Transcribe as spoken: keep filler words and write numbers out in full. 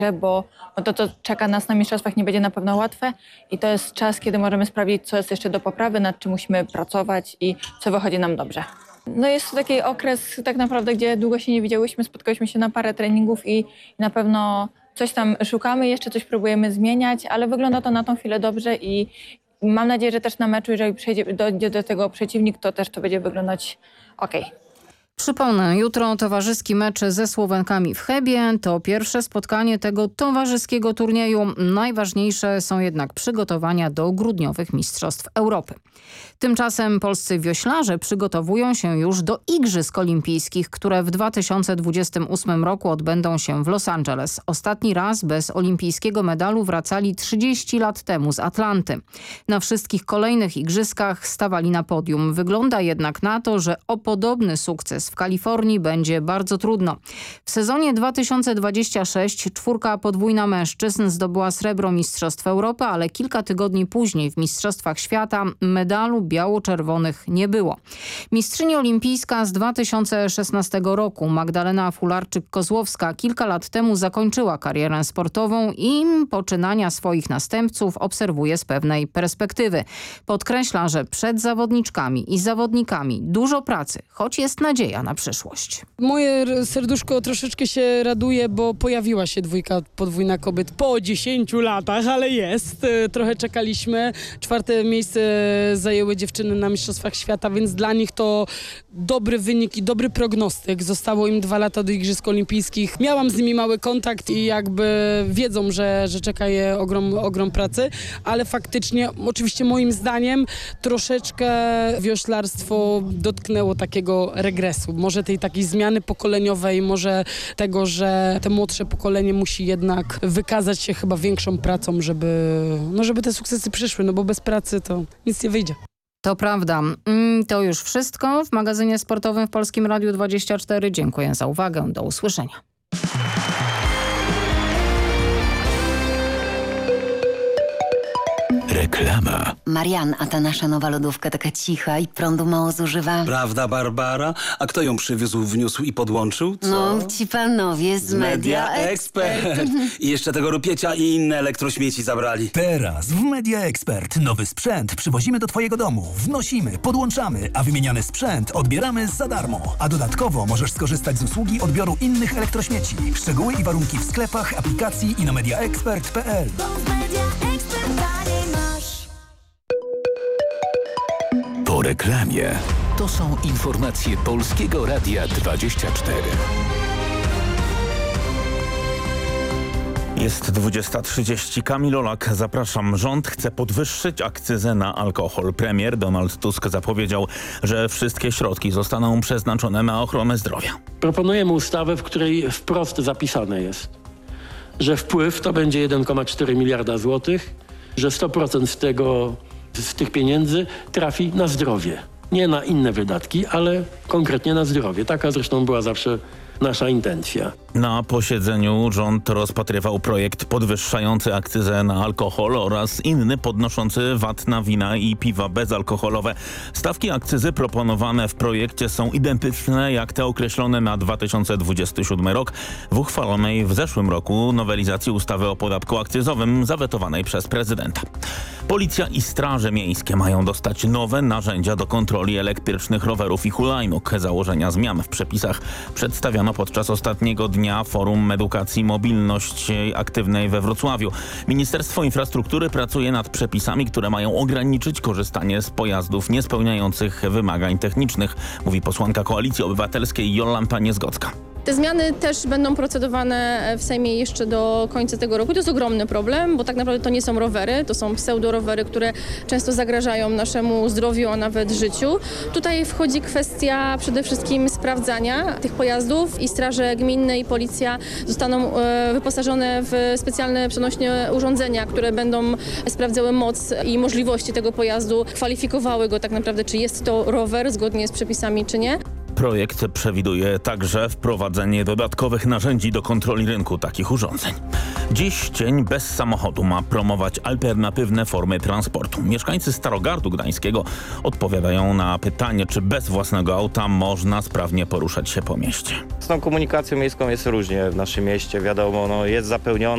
bo, bo to, co czeka nas na mistrzostwach, nie będzie na pewno łatwe i to jest czas, kiedy możemy sprawdzić, co jest jeszcze do poprawy, nad czym musimy pracować i co wychodzi nam dobrze. No jest to taki okres tak naprawdę, gdzie długo się nie widziałyśmy, spotkałyśmy się na parę treningów i na pewno coś tam szukamy, jeszcze coś próbujemy zmieniać, ale wygląda to na tą chwilę dobrze i mam nadzieję, że też na meczu, jeżeli przejdzie, dojdzie do tego przeciwnik, to też to będzie wyglądać okej. Przypomnę, jutro towarzyski mecz ze Słowenkami w Chebie. To pierwsze spotkanie tego towarzyskiego turnieju. Najważniejsze są jednak przygotowania do grudniowych Mistrzostw Europy. Tymczasem polscy wioślarze przygotowują się już do Igrzysk Olimpijskich, które w dwa tysiące dwudziestym ósmym roku odbędą się w Los Angeles. Ostatni raz bez olimpijskiego medalu wracali trzydzieści lat temu z Atlanty. Na wszystkich kolejnych igrzyskach stawali na podium. Wygląda jednak na to, że o podobny sukces w Kalifornii będzie bardzo trudno. W sezonie dwa tysiące dwudziestym szóstym czwórka podwójna mężczyzn zdobyła srebro Mistrzostw Europy, ale kilka tygodni później w Mistrzostwach Świata medalu biało-czerwonych nie było. Mistrzyni olimpijska z dwa tysiące szesnastego roku Magdalena Fularczyk-Kozłowska kilka lat temu zakończyła karierę sportową i poczynania swoich następców obserwuje z pewnej perspektywy. Podkreśla, że przed zawodniczkami i zawodnikami dużo pracy, choć jest nadzieja na przyszłość. Moje serduszko troszeczkę się raduje, bo pojawiła się dwójka podwójna kobiet po dziesięciu latach, ale jest. Trochę czekaliśmy. Czwarte miejsce zajęły dziewczyny na Mistrzostwach Świata, więc dla nich to dobry wynik i dobry prognostyk. Zostało im dwa lata do Igrzysk Olimpijskich. Miałam z nimi mały kontakt i jakby wiedzą, że, że czeka je ogrom, ogrom pracy, ale faktycznie, oczywiście moim zdaniem, troszeczkę wioślarstwo dotknęło takiego regresu. Może tej takiej zmiany pokoleniowej, może tego, że te młodsze pokolenie musi jednak wykazać się chyba większą pracą, żeby, no żeby te sukcesy przyszły, no bo bez pracy to nic nie wyjdzie. To prawda. To już wszystko w magazynie sportowym w Polskim Radiu dwadzieścia cztery. Dziękuję za uwagę. Do usłyszenia. Reklama. Marian, a ta nasza nowa lodówka taka cicha i prądu mało zużywa. Prawda, Barbara? A kto ją przywiózł, wniósł i podłączył? Co? No, ci panowie z Media Expert. I jeszcze tego rupiecia i inne elektrośmieci zabrali. Teraz w Media Expert nowy sprzęt przywozimy do twojego domu. Wnosimy, podłączamy, a wymieniany sprzęt odbieramy za darmo. A dodatkowo możesz skorzystać z usługi odbioru innych elektrośmieci. Szczegóły i warunki w sklepach, aplikacji i na mediaexpert kropka p l. Po reklamie. To są informacje Polskiego Radia dwadzieścia cztery. Jest dwudziesta trzydzieści. Kamil Olak, zapraszam. Rząd chce podwyższyć akcyzę na alkohol. Premier Donald Tusk zapowiedział, że wszystkie środki zostaną przeznaczone na ochronę zdrowia. Proponujemy ustawę, w której wprost zapisane jest, że wpływ to będzie jeden przecinek cztery miliarda złotych, że sto procent z tego, z tych pieniędzy trafi na zdrowie. Nie na inne wydatki, ale konkretnie na zdrowie. Taka zresztą była zawsze nasza intencja. Na posiedzeniu rząd rozpatrywał projekt podwyższający akcyzę na alkohol oraz inny podnoszący V A T na wina i piwa bezalkoholowe. Stawki akcyzy proponowane w projekcie są identyczne jak te określone na dwa tysiące dwudziesty siódmy rok w uchwalonej w zeszłym roku nowelizacji ustawy o podatku akcyzowym zawetowanej przez prezydenta. Policja i straże miejskie mają dostać nowe narzędzia do kontroli elektrycznych rowerów i hulajnóg. Założenia zmian w przepisach przedstawiono podczas ostatniego dnia Forum Edukacji Mobilności Aktywnej we Wrocławiu. Ministerstwo Infrastruktury pracuje nad przepisami, które mają ograniczyć korzystanie z pojazdów niespełniających wymagań technicznych, mówi posłanka Koalicji Obywatelskiej Jolanta Niezgodzka. Te zmiany też będą procedowane w Sejmie jeszcze do końca tego roku. To jest ogromny problem, bo tak naprawdę to nie są rowery, to są pseudorowery, które często zagrażają naszemu zdrowiu, a nawet życiu. Tutaj wchodzi kwestia przede wszystkim sprawdzania tych pojazdów i straże gminne i policja zostaną wyposażone w specjalne przenośne urządzenia, które będą sprawdzały moc i możliwości tego pojazdu, kwalifikowały go tak naprawdę, czy jest to rower zgodnie z przepisami, czy nie. Projekt przewiduje także wprowadzenie dodatkowych narzędzi do kontroli rynku takich urządzeń. Dziś Cień bez samochodu ma promować alternatywne formy transportu. Mieszkańcy Starogardu Gdańskiego odpowiadają na pytanie, czy bez własnego auta można sprawnie poruszać się po mieście. Z tą komunikacją miejską jest różnie w naszym mieście. Wiadomo, no jest zapełnione.